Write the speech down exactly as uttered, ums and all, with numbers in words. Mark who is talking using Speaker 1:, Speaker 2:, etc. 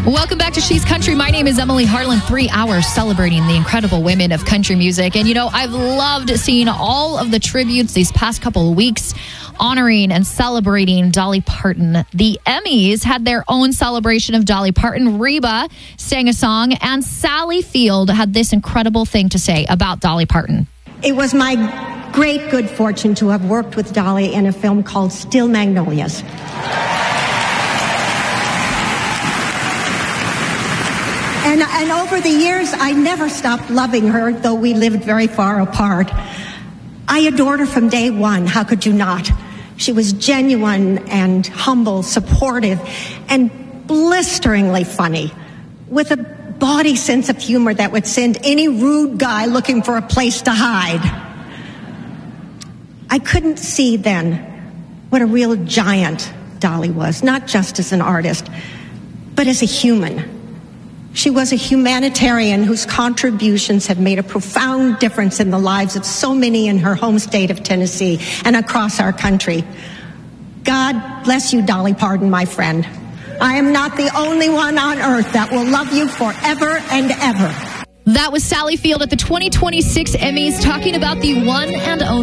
Speaker 1: Welcome back to She's Country. My name is Emily Harlan. Three hours celebrating the incredible women of country music. And, you know, I've loved seeing all of the tributes these past couple of weeks honoring and celebrating Dolly Parton. The Emmys had their own celebration of Dolly Parton. Reba sang a song, and Sally Field had this incredible thing to say about Dolly Parton.
Speaker 2: It was my great good fortune to have worked with Dolly in a film called Still Magnolias. And, and over the years, I never stopped loving her, though we lived very far apart. I adored her from day one. How could you not? She was genuine and humble, supportive, and blisteringly funny, with a body sense of humor that would send any rude guy looking for a place to hide. I couldn't see then what a real giant Dolly was, not just as an artist, but as a human. She was a humanitarian whose contributions have made a profound difference in the lives of so many in her home state of Tennessee and across our country. God bless you, Dolly Parton, my friend. I am not the only one on earth that will love you forever and ever.
Speaker 1: That was Sally Field at the twenty twenty-six Emmys talking about the one and only